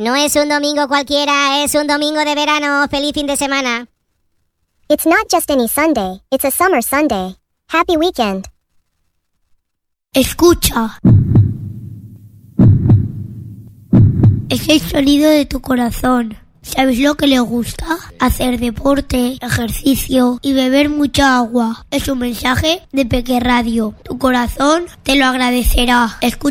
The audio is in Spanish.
no es un domingo cualquiera, es un domingo de verano. ¡Feliz fin de semana! It's not just any Sunday, it's a summer Sunday. Happy weekend. Escucha. Es el sonido de tu corazón. ¿Sabes lo que le gusta? Hacer deporte, ejercicio y beber mucha agua. Es un mensaje de Peque Radio. Tu corazón te lo agradecerá. Escucha.